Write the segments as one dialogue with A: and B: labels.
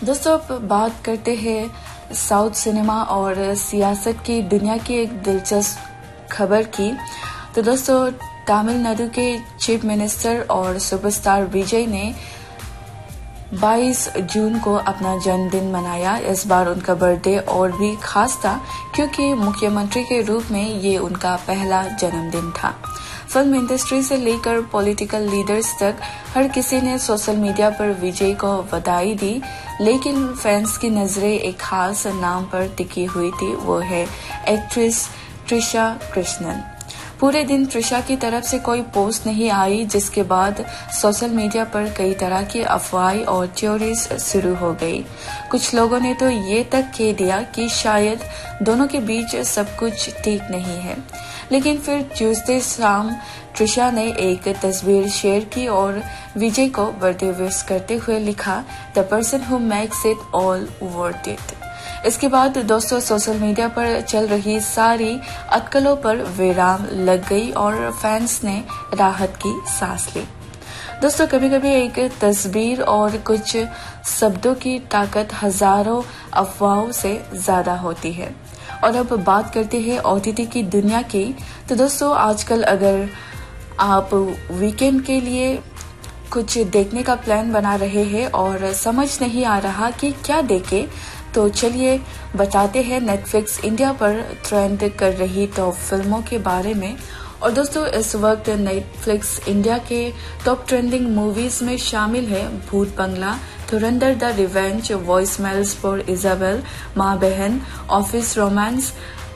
A: दोस्तों अब बात करते हैं साउथ सिनेमा और सियासत की दुनिया की एक दिलचस्प खबर की। तो दोस्तों तमिलनाडु के चीफ मिनिस्टर और सुपरस्टार विजय ने 22 जून को अपना जन्मदिन मनाया। इस बार उनका बर्थडे और भी खास था क्योंकि मुख्यमंत्री के रूप में ये उनका पहला जन्मदिन था। फिल्म इंडस्ट्री से लेकर पॉलिटिकल लीडर्स तक हर किसी ने सोशल मीडिया पर विजय को बधाई दी, लेकिन फैंस की नजरें एक खास नाम पर टिकी हुई थी, वो है एक्ट्रेस त्रिशा कृष्णन। पूरे दिन त्रिशा की तरफ से कोई पोस्ट नहीं आई, जिसके बाद सोशल मीडिया पर कई तरह की अफवाहें और थ्योरीज शुरू हो गई। कुछ लोगों ने तो ये तक कह दिया कि शायद दोनों के बीच सब कुछ ठीक नहीं है। लेकिन फिर ट्यूसडे शाम त्रिशा ने एक तस्वीर शेयर की और विजय को बर्थडे विश करते हुए लिखा, the person who makes it all worth it. इसके बाद दोस्तों सोशल मीडिया पर चल रही सारी अटकलों पर विराम लग गई और फैंस ने राहत की सांस ली। दोस्तों कभी कभी एक तस्वीर और कुछ शब्दों की ताकत हजारों अफवाहों से ज्यादा होती है। और अब बात करते हैं ओटीटी की दुनिया की। तो दोस्तों आजकल अगर आप वीकेंड के लिए कुछ देखने का प्लान बना रहे हैं और समझ नहीं आ रहा कि क्या देखें, तो चलिए बताते हैं नेटफ्लिक्स इंडिया पर ट्रेंड कर रही टॉप फिल्मों के बारे में। और दोस्तों इस वक्त नेटफ्लिक्स इंडिया के टॉप ट्रेंडिंग मूवीज में शामिल है भूत बंगला, धुरंधर the revenge, voice mails for Isabel, माँ बहन, office romance,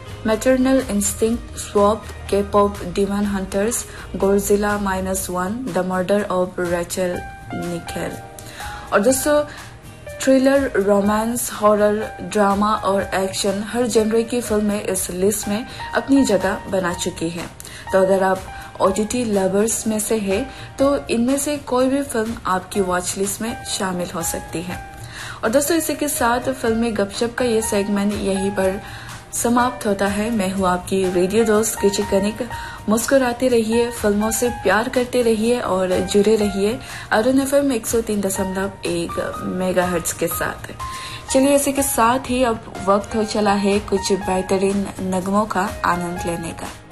A: maternal instinct, swap, K-pop demon hunters, Godzilla -1, the murder of Rachel निखेल। और दोस्तों थ्रिलर, रोमांस, हॉरर, ड्रामा और एक्शन हर जनरे की फिल्में इस लिस्ट में अपनी जगह बना चुकी हैं। तो अगर आप ओटीटी लवर्स में से है तो इनमें से कोई भी फिल्म आपकी वॉच लिस्ट में शामिल हो सकती है। और दोस्तों इसी के साथ फिल्मी गपशप का ये सेगमेंट यहीं पर समाप्त होता है। मैं हूँ आपकी रेडियो दोस्त किची कनिक। मुस्कुराते रहिए, फिल्मों से प्यार करते रहिए और जुड़े रहिए अरुण FM 103.1 मेगाहर्ट्ज के साथ। चलिए इसी के साथ ही अब वक्त हो चला है कुछ बेहतरीन नगमों का आनंद लेने का।